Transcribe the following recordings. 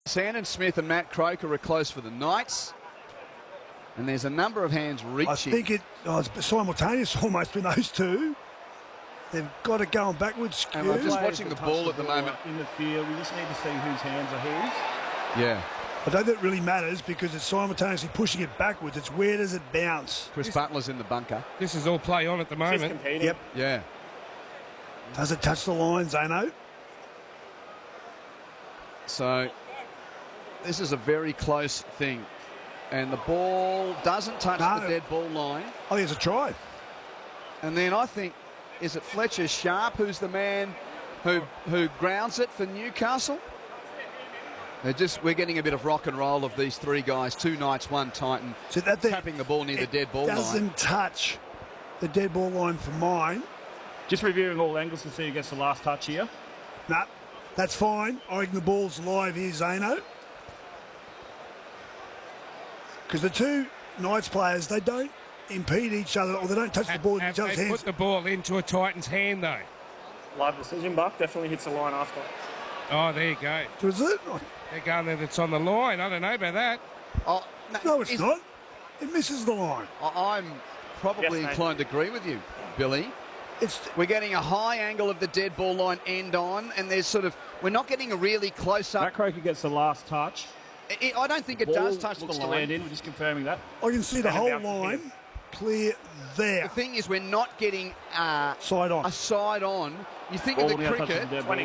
Sandon Smith and Matt Croker are close for the Knights. And there's a number of hands reaching. I think it's simultaneous almost with those two. They've got it going backwards. And we're just watching the ball at the moment. In the field, we just need to see whose hands are whose. Yeah. I don't think it really matters because it's simultaneously pushing it backwards. It's where does it bounce? Chris Butler's in the bunker. This is all play on at the moment. Yep. Yeah. Does it touch the line, Zano? So this is a very close thing. And the ball doesn't touch the dead ball line. I think it's a try. And then I think, is it Fletcher Sharp who's the man who grounds it for Newcastle? We're getting a bit of rock and roll of these three guys, 2 Knights, 1 Titan, so tapping the ball near the dead ball line. It doesn't touch the dead ball line for mine. Just reviewing all angles to see who gets the last touch here. Nah, that's fine. I reckon the ball's live here, Zano. Because the 2 Knights players, they don't impede each other or they don't touch the ball in each other's hands. Put the ball into a Titan's hand, though. Live decision, Buck. Definitely hits the line after. Oh, there you go. Was it? They're going that it's on the line. I don't know about that. Oh, no, it's not. It misses the line. I'm probably inclined to agree with you, Billy. We're getting a high angle of the dead ball line end on, and there's we're not getting a really close up. Matt Croker gets the last touch. I don't think it does touch the line. Land in. We're just confirming that. I can see the whole line clear there. The thing is, we're not getting a side on. You think of the cricket. 20.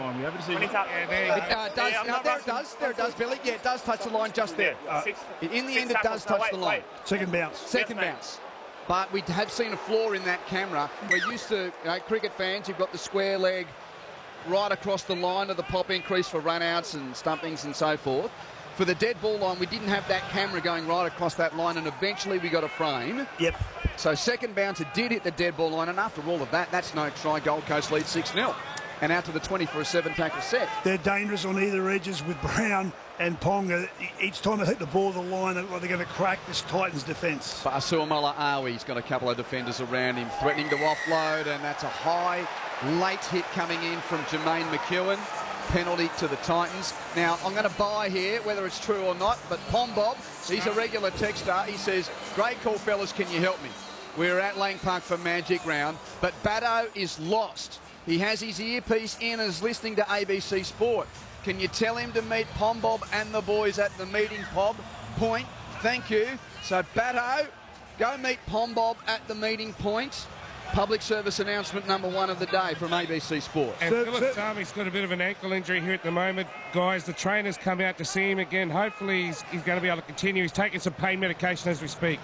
There it does, Billy. Yeah, it does touch the line just there. In the end, it does touch the line. Second bounce. Second bounce. But we have seen a flaw in that camera. We're used to, cricket fans, you've got the square leg right across the line of the pop increase for run-outs and stumpings and so forth. For the dead ball line, we didn't have that camera going right across that line, and eventually we got a frame. Yep. So second bounce, it did hit the dead ball line, and after all of that, that's no try. Gold Coast lead 6-0. And out to the 20 for a 7-tackle set. They're dangerous on either edges with Brown and Ponga. Each time they hit the ball to the line, they're going to crack this Titans defence. But Asuamala Awi's got a couple of defenders around him, threatening to offload, and that's a high, late hit coming in from Jermaine McEwen. Penalty to the Titans. Now, I'm going to buy here, whether it's true or not, but Pom Bob, he's a regular texter. He says, great call, fellas, can you help me? We're at Lang Park for Magic Round, but Baddo is lost. He has his earpiece in and is listening to ABC Sport. Can you tell him to meet Pom Bob and the boys at the meeting point? Thank you. So, Baddo, go meet Pom Bob at the meeting point. Public service announcement number 1 of the day from ABC Sport. And Philip Sami's got a bit of an ankle injury here at the moment. Guys, the trainer's come out to see him again. Hopefully he's going to be able to continue. He's taking some pain medication as we speak.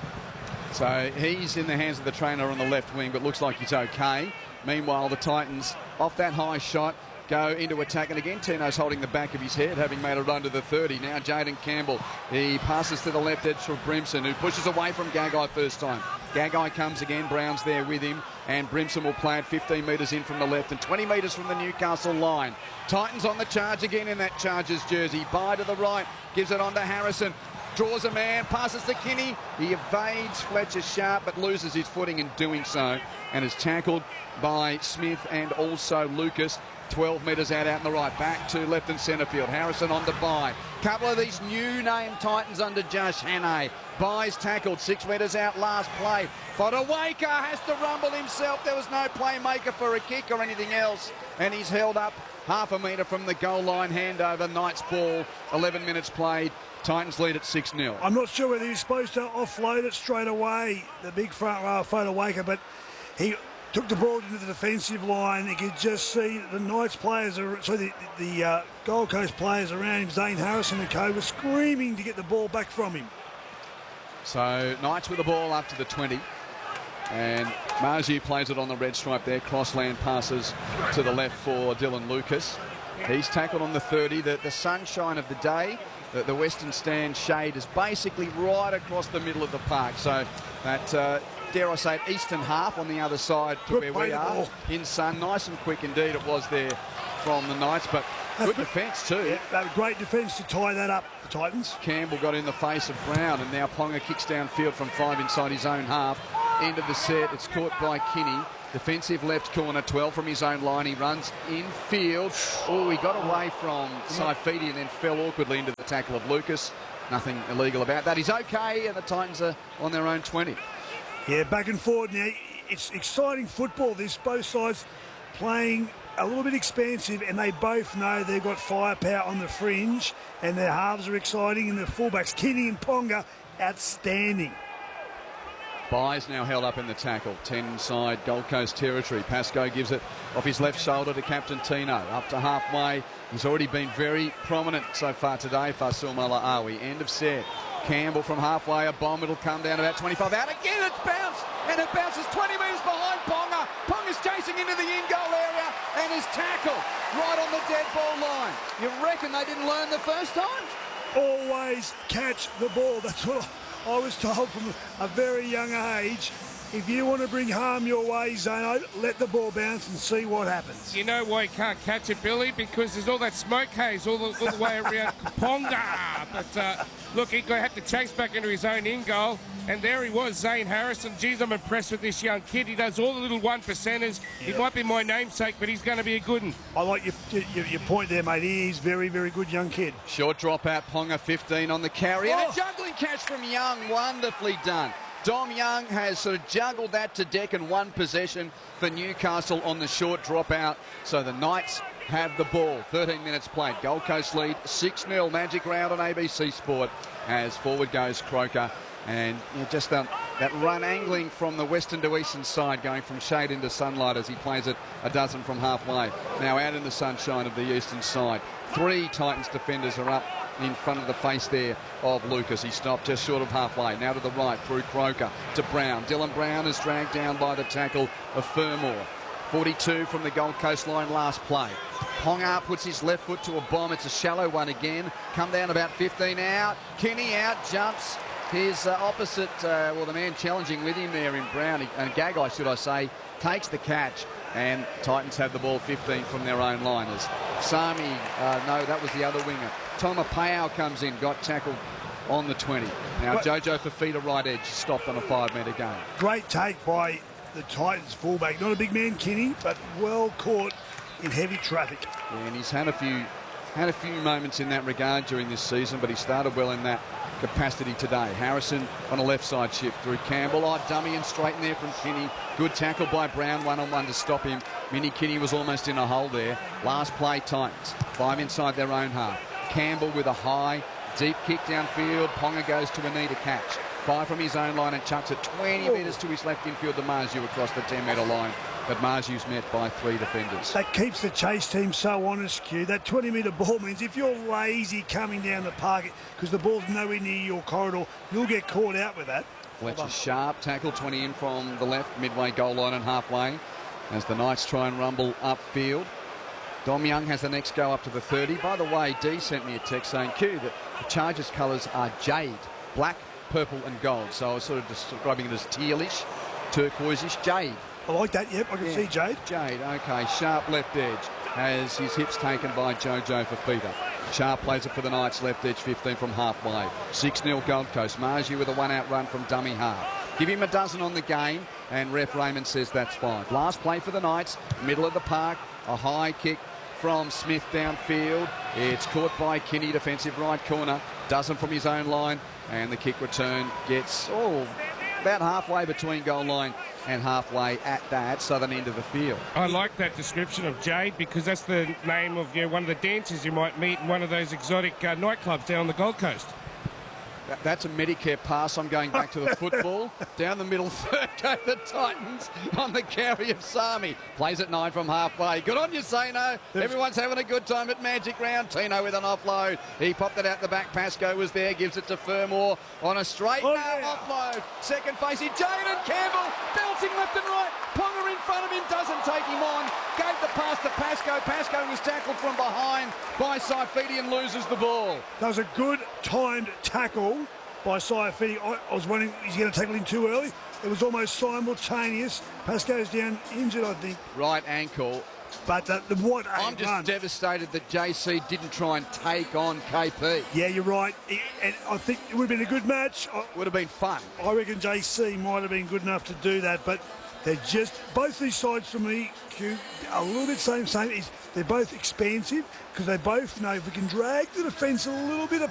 So he's in the hands of the trainer on the left wing, but looks like he's okay. Meanwhile, the Titans, off that high shot, go into attack. And again, Tino's holding the back of his head, having made a run to the 30. Now Jaden Campbell, he passes to the left edge for Brimson, who pushes away from Gagai first time. Gagai comes again, Brown's there with him, and Brimson will play it 15 metres in from the left and 20 metres from the Newcastle line. Titans on the charge again in that Chargers jersey. By to the right, gives it on to Harrison. Draws a man, passes to Kinney. He evades Fletcher Sharp, but loses his footing in doing so, and is tackled by Smith and also Lucas. 12 metres out in the right, back to left and centre field. Harrison on to Bye. Couple of these new name Titans under Josh Hannay. Bye's tackled 6 metres out, last play. Fodawaker has to rumble himself. There was no playmaker for a kick or anything else, and he's held up half a metre from the goal line. Handover, Knights ball, 11 minutes played. Titans lead at 6-0. I'm not sure whether he's supposed to offload it straight away, the big front row, Fodawaker, but he took the ball into the defensive line. You could just see the Knights players, the Gold Coast players around him, Zane Harrison and co, were screaming to get the ball back from him. So Knights with the ball up to the 20. And Marju plays it on the red stripe there. Crossland passes to the left for Dylan Lucas. He's tackled on the 30. The sunshine of the day, the western stand shade is basically right across the middle of the park. So that, dare I say it, eastern half on the other side to where we are in sun. Nice and quick indeed it was there from the Knights, but good defence too. Yeah, that was great defence to tie that up, the Titans. Campbell got in the face of Brown, and now Ponga kicks downfield from 5 inside his own half. End of the set, it's caught by Kinney. Defensive left corner, 12 from his own line. He runs infield. Oh, he got away from Saifidi and then fell awkwardly into the tackle of Lucas. Nothing illegal about that. He's okay, and the Titans are on their own 20. Yeah, back and forward now. It's exciting football. This both sides playing a little bit expansive, and they both know they've got firepower on the fringe, and their halves are exciting, and the fullbacks, Kenny and Ponga, outstanding. Byes now held up in the tackle. 10 inside Gold Coast territory. Pascoe gives it off his left shoulder to Captain Tino. Up to halfway. He's already been very prominent so far today, Fasil Malaawi. End of set. Campbell from halfway. A bomb. It'll come down about 25. Out again. It's bounced. And it bounces 20 metres behind Ponga. Ponga's chasing into the in-goal area and is tackled right on the dead ball line. You reckon they didn't learn the first time? Always catch the ball. That's what I was told from a very young age. If you want to bring harm your way, Zano, let the ball bounce and see what happens. You know why he can't catch it, Billy? Because there's all that smoke haze all the way around Ponga. But look, he had to chase back into his own in-goal. And there he was, Zane Harrison. Geez, I'm impressed with this young kid. He does all the little one-percenters. He might be my namesake, but he's going to be a good one. I like your point there, mate. He's very, very good young kid. Short drop out, Ponga 15 on the carry. And a juggling catch from Young. Wonderfully done. Dom Young has sort of juggled that to deck in one possession for Newcastle on the short drop out. So the Knights have the ball. 13 minutes played. Gold Coast lead 6-0. Magic round on ABC Sport as forward goes Croker. And just that run angling from the western to eastern side, going from shade into sunlight as he plays it a dozen from halfway. Now out in the sunshine of the eastern side. 3 Titans defenders are up in front of the face there of Lucas. He stopped just short of halfway. Now to the right through Croker to Brown. Dylan Brown is dragged down by the tackle of Fermor. 42 from the Gold Coast line last play. Ponga puts his left foot to a bomb. It's a shallow one again. Come down about 15 out. Kenny out, jumps. His opposite, the man challenging with him there in Brown, and Gagai, should I say, takes the catch, and Titans have the ball 15 from their own liners. Sami, no, that was the other winger. Toma Payao comes in, got tackled on the 20. Now Jojo Fafita right edge, stopped on a 5-metre gain. Great take by the Titans fullback. Not a big man, Kenny, but well caught in heavy traffic. Yeah, and he's had a few moments in that regard during this season, but he started well in that capacity today. Harrison on a left side shift through Campbell. Dummy and straight in there from Kinney. Good tackle by Brown, one-on-one to stop him. Minnie Kinney was almost in a hole there. Last play, Titans. 5 inside their own half. Campbell with a high, deep kick downfield. Ponga goes to a knee to catch. 5 from his own line and chucks it 20 metres to his left infield to Marju across the 10-metre line. But Marju's met by 3 defenders. That keeps the chase team so honest, Q. That 20-metre ball means if you're lazy coming down the park because the ball's nowhere near your corridor, you'll get caught out with that. Fletcher sharp tackle, 20 in from the left, midway goal line and halfway as the Knights try and rumble upfield. Dom Young has the next go up to the 30. By the way, Dee sent me a text saying, Q, that the Chargers colours are jade, black, purple and gold. So I was sort of describing it as tealish, turquoise-ish, jade. I like that, yep, I can see Jade. Jade, okay, Sharp left edge has his hips taken by Jojo Fafita. Sharp plays it for the Knights, left edge 15 from halfway. 6-0 Gold Coast. Marju with a one-out run from dummy half. Give him a dozen on the game, and ref Raymond says that's fine. Last play for the Knights, middle of the park, a high kick from Smith downfield. It's caught by Kinney, defensive right corner. Dozen from his own line, and the kick return gets about halfway between goal line and halfway at that southern end of the field. I like that description of Jade because that's the name of one of the dancers you might meet in one of those exotic nightclubs down on the Gold Coast. That's a Medicare pass. I'm going back to the football. Down the middle third go the Titans on the carry of Sami. Plays at 9 from halfway. Good on you, Zano. Everyone's having a good time at Magic Round. Tino with an offload. He popped it out the back. Pascoe was there. Gives it to Fermor on a straight offload. Second facing Jaden Campbell. Bouncing left and right. Ponga in front of him. Doesn't take him on. Gave the pass to Pascoe. Pascoe was tackled from behind by Saifidi and loses the ball. That was a good timed tackle by Saifidi. I was wondering, is he going to tackle him too early? It was almost simultaneous. Pascoe's down injured, I think. Right ankle. But what I'm just devastated that JC didn't try and take on KP. Yeah, you're right. And I think it would have been a good match. Would have been fun. I reckon JC might have been good enough to do that. But They're just, both these sides for me, Q, a little bit same. They're both expansive because they both know if we can drag the defence a little bit